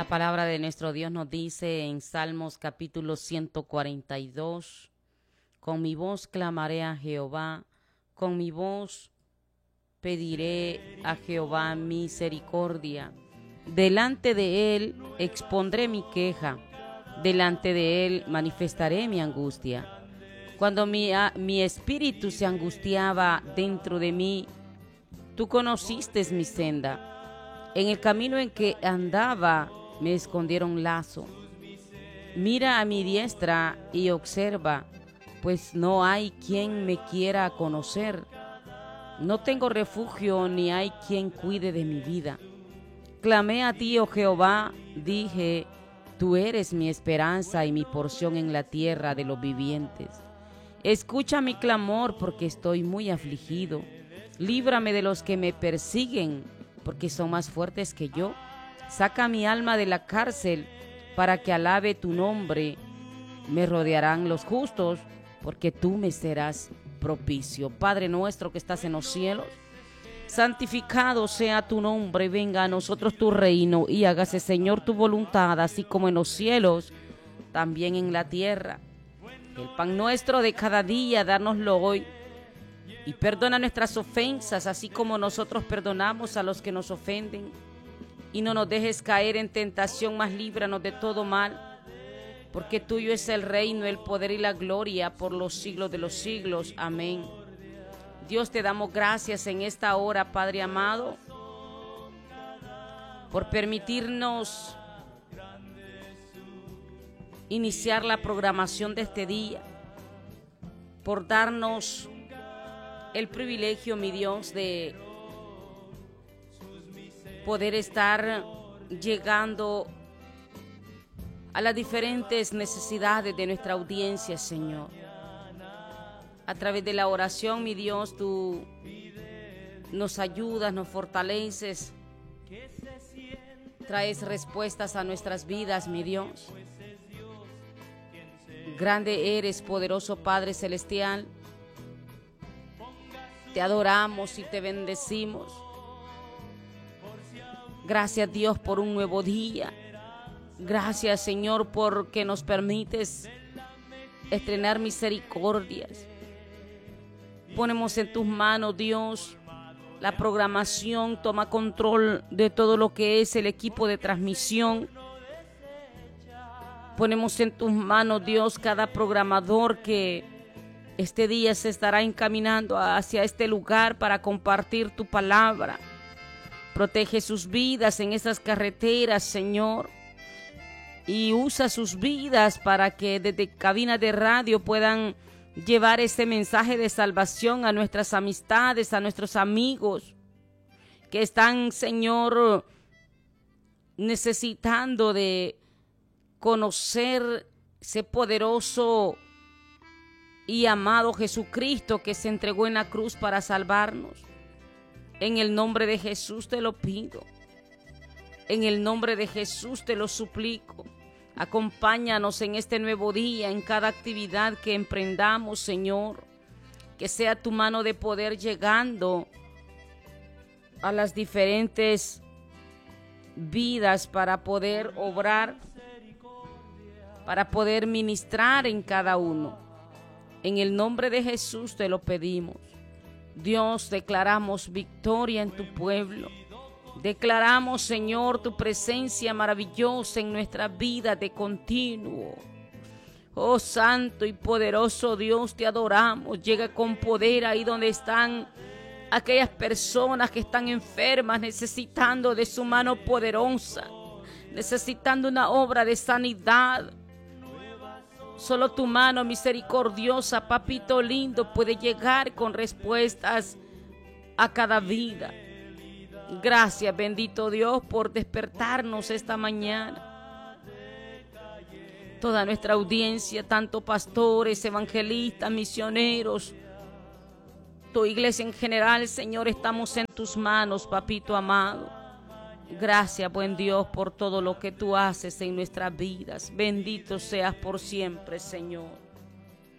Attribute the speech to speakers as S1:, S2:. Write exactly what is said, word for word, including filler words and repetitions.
S1: La palabra de nuestro Dios nos dice en Salmos capítulo ciento cuarenta y dos, con mi voz clamaré a Jehová, con mi voz pediré a Jehová misericordia. Delante de él expondré mi queja, delante de él manifestaré mi angustia. Cuando mi, a, mi espíritu se angustiaba dentro de mí, tú conociste mi senda. En el camino en que andaba me escondieron lazo. Mira a mi diestra y observa, pues no hay quien me quiera conocer. No tengo refugio ni hay quien cuide de mi vida. Clamé a ti, oh Jehová, dije, tú eres mi esperanza y mi porción en la tierra de los vivientes. Escucha mi clamor porque estoy muy afligido. Líbrame de los que me persiguen, porque son más fuertes que yo. Saca mi alma de la cárcel para que alabe tu nombre. Me rodearán los justos, porque tú me serás propicio. Padre nuestro que estás en los cielos, santificado sea tu nombre, venga a nosotros tu reino y hágase, Señor, tu voluntad, así como en los cielos, también en la tierra. El pan nuestro de cada día, dárnoslo hoy. Y perdona nuestras ofensas, así como nosotros perdonamos a los que nos ofenden. Y no nos dejes caer en tentación, mas líbranos de todo mal. Porque tuyo es el reino, el poder y la gloria por los siglos de los siglos. Amén. Dios, te damos gracias en esta hora, Padre amado, por permitirnos iniciar la programación de este día, por darnos el privilegio, mi Dios, de poder estar llegando a las diferentes necesidades de nuestra audiencia, Señor. A través de la oración, mi Dios, tú nos ayudas, nos fortaleces, traes respuestas a nuestras vidas, mi Dios. Grande eres, poderoso Padre Celestial. Te adoramos y te bendecimos. Gracias, Dios, por un nuevo día. Gracias, Señor, porque nos permites estrenar misericordias. Ponemos en tus manos, Dios, la programación. Toma control de todo lo que es el equipo de transmisión. Ponemos en tus manos, Dios, cada programador que este día se estará encaminando hacia este lugar para compartir tu palabra. Protege sus vidas en esas carreteras, Señor. Y usa sus vidas para que desde cabina de radio puedan llevar ese mensaje de salvación a nuestras amistades, a nuestros amigos que están, Señor, necesitando de conocer ese poderoso y amado Jesucristo que se entregó en la cruz para salvarnos. En el nombre de Jesús te lo pido. En el nombre de Jesús te lo suplico. Acompáñanos en este nuevo día, en cada actividad que emprendamos, Señor. Que sea tu mano de poder llegando a las diferentes vidas para poder obrar, para poder ministrar en cada uno. En el nombre de Jesús te lo pedimos. Dios, declaramos victoria en tu pueblo. Declaramos, Señor, tu presencia maravillosa en nuestra vida de continuo. Oh, santo y poderoso Dios, te adoramos. Llega con poder ahí donde están aquellas personas que están enfermas, necesitando de su mano poderosa, necesitando una obra de sanidad. Solo tu mano misericordiosa, papito lindo, puede llegar con respuestas a cada vida. Gracias, bendito Dios, por despertarnos esta mañana. Toda nuestra audiencia, tanto pastores, evangelistas, misioneros, tu iglesia en general, Señor, estamos en tus manos, papito amado. Gracias, buen Dios, por todo lo que tú haces en nuestras vidas. Bendito seas por siempre, Señor.